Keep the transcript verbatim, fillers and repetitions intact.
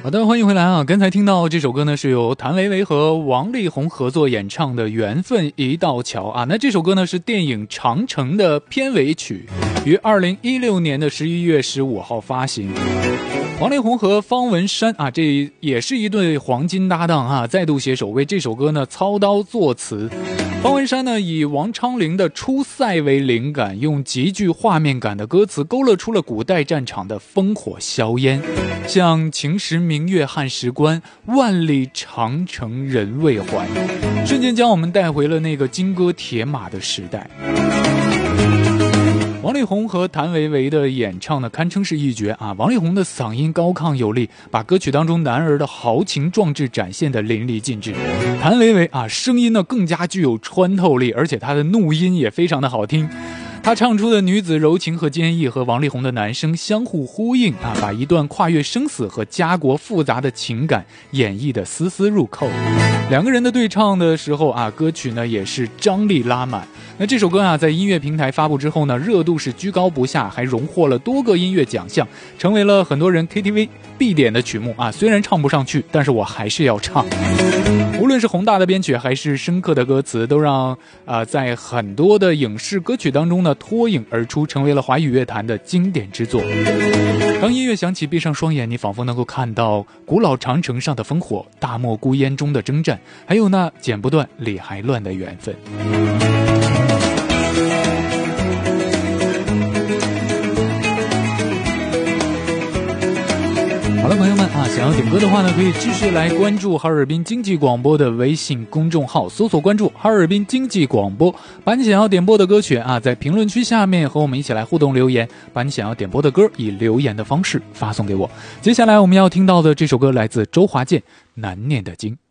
好的，欢迎回来啊！刚才听到这首歌呢，是由谭维维和王力宏合作演唱的《缘分一道桥》啊。那这首歌呢是电影《长城》的片尾曲，于二零一六年的十一月十五号发行。王力宏和方文山啊，这也是一对黄金搭档啊，再度携手为这首歌呢操刀作词。方文山呢以王昌龄的《出塞》为灵感，用极具画面感的歌词勾勒出了古代战场的烽火硝烟，像秦时明月汉时关，万里长城人未还，瞬间将我们带回了那个金戈铁马的时代。王力宏和谭维维的演唱呢，堪称是一绝啊！王力宏的嗓音高亢有力，把歌曲当中男儿的豪情壮志展现得淋漓尽致。谭维维啊，声音呢更加具有穿透力，而且他的怒音也非常的好听。他唱出的女子柔情和坚毅和王力宏的男声相互呼应啊，把一段跨越生死和家国复杂的情感演绎得丝丝入扣。两个人的对唱的时候啊，歌曲呢也是张力拉满。那这首歌啊，在音乐平台发布之后呢，热度是居高不下，还荣获了多个音乐奖项，成为了很多人 K T V 必点的曲目啊。虽然唱不上去，但是我还是要唱。无论是宏大的编曲还是深刻的歌词，都让啊、呃、在很多的影视歌曲当中呢脱颖而出，成为了华语乐坛的经典之作。当音乐响起，闭上双眼，你仿佛能够看到古老长城上的烽火，大漠孤烟中的征战，还有那剪不断理还乱的缘分。好了，朋友们啊，想要点歌的话呢，可以继续来关注哈尔滨经济广播的微信公众号，搜索关注哈尔滨经济广播，把你想要点播的歌曲啊，在评论区下面和我们一起来互动留言，把你想要点播的歌以留言的方式发送给我。接下来我们要听到的这首歌来自周华健，难念的经。